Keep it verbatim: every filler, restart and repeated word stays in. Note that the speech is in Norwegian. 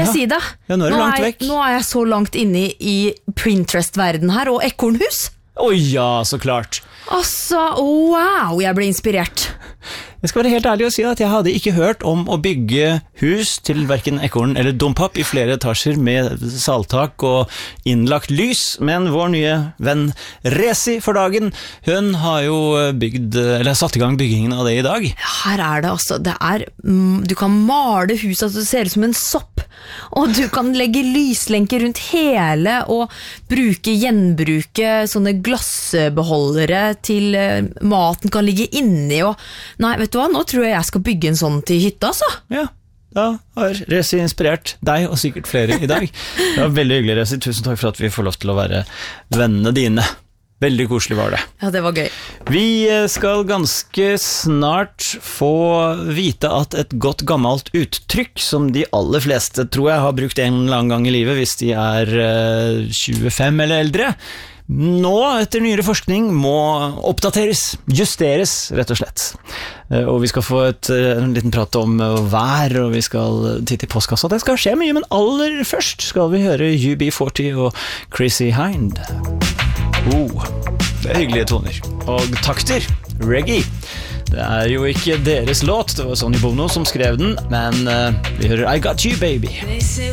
jeg si det? Ja, nå er du langt er, vekk. Nå er jeg så langt inne i Pinterest-verden her, og ekornhus. Å ja, så klart. Altså, wow, jeg ble inspirert. Jeg skal være helt ærlig og si at jeg hadde ikke hørt om å bygge hus til hverken ekorn eller dompap i flere etasjer med saltak og innlagt lys, men vår nye venn Resi for dagen, hun har jo bygd, eller satt i gang byggingen av det i dag. Her er det altså, det er, du kan male huset så det ser ut som en sopp, og du kan legge lyslenker rundt hele og bruke, gjenbruke sånne glassbeholdere til maten kan ligge inni, og nei, vet du hva, nå tror jeg jeg skal bygge en sånn til hytta, altså. Ja, da har Resi inspirert deg og sikkert flere i dag. Det var veldig hyggelig, Resi. Tusen takk for at vi får lov til å være vennene dine. Veldig koselig var det. Ja, det var gøy. Vi skal ganske snart få vite at et godt gammelt uttrykk som de aller fleste tror jeg har brukt en eller annen gang i livet hvis de er tjuefem eller eldre, nå, etter nyere forskning, må oppdateres, justeres, rett og slett. Og vi skal få et, en liten prat om vær, og vi skal titte i postkassa. Det skal skje mye, men aller først skal vi høre U B forty og Chrissy Hind. Oh, det er hyggelige toner. Og takter, reggae. Det er jo ikke deres låt, det var Sonny Bono som skrev den, men uh, vi hører I Got You, Baby.